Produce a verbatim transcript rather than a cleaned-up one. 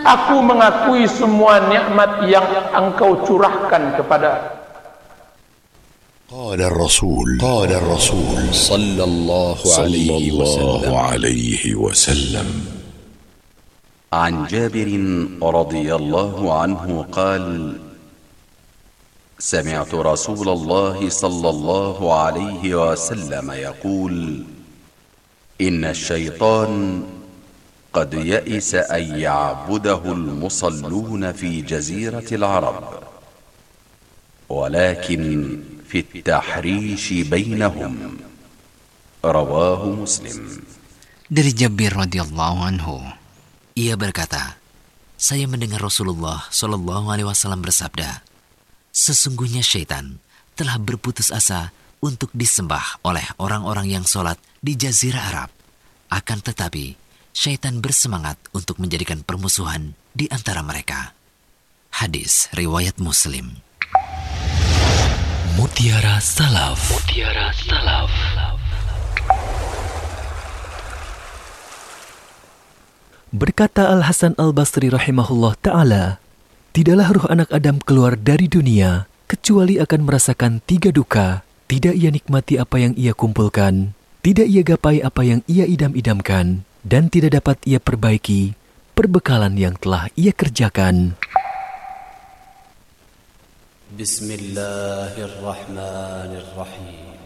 aku mengakui semua nikmat yang engkau curahkan kepada. قال الرسول قال الرسول صلى الله عليه وسلم عليه وسلم عن جابر رضي الله عنه قال سمعت رسول الله صلى الله عليه وسلم يقول إن الشيطان قد يئس أن يعبده المصلون في جزيرة العرب ولكن في التحريش بينهم رواه مسلم. Dari Jabir radhiyallahu anhu, ia berkata, saya mendengar Rasulullah shallallahu alaihi wasallam bersabda, sesungguhnya syaitan telah berputus asa untuk disembah oleh orang-orang yang sholat di Jazirah Arab. Akan tetapi, syaitan bersemangat untuk menjadikan permusuhan di antara mereka. Hadis riwayat Muslim. Mutiara Salaf. Mutiara Salaf. Berkata Al-Hasan Al-Basri rahimahullah ta'ala, tidaklah ruh anak Adam keluar dari dunia kecuali akan merasakan tiga duka. Tidak ia nikmati apa yang ia kumpulkan, tidak ia gapai apa yang ia idam-idamkan, dan tidak dapat ia perbaiki perbekalan yang telah ia kerjakan. Bismillahirrahmanirrahim.